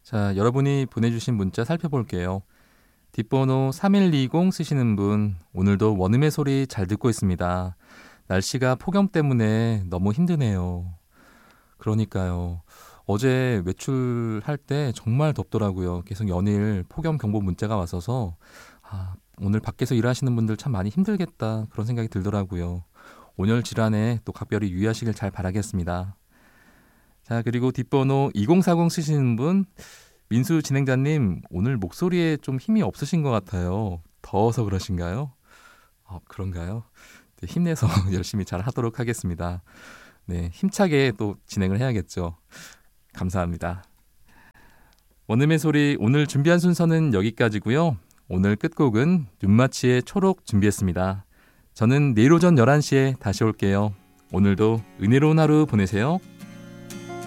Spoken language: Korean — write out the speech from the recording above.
자, 여러분이 보내주신 문자 살펴볼게요. 뒷번호 3120 쓰시는 분, 오늘도 원음의 소리 잘 듣고 있습니다. 날씨가 폭염 때문에 너무 힘드네요. 그러니까요. 어제 외출할 때 정말 덥더라고요. 계속 연일 폭염 경보 문자가 왔어서 오늘 밖에서 일하시는 분들 참 많이 힘들겠다 그런 생각이 들더라고요. 온열 질환에 또 각별히 유의하시길 잘 바라겠습니다. 자, 그리고 뒷번호 2040 쓰시는 분, 민수 진행자님, 오늘 목소리에 좀 힘이 없으신 것 같아요. 더워서 그러신가요? 그런가요? 네, 힘내서 열심히 잘 하도록 하겠습니다. 네, 힘차게 또 진행을 해야겠죠. 감사합니다. 원음의 소리 오늘 준비한 순서는 여기까지고요. 오늘 끝곡은 윤마치의 초록 준비했습니다. 저는 내일 오전 11시에 다시 올게요. 오늘도 은혜로운 하루 보내세요.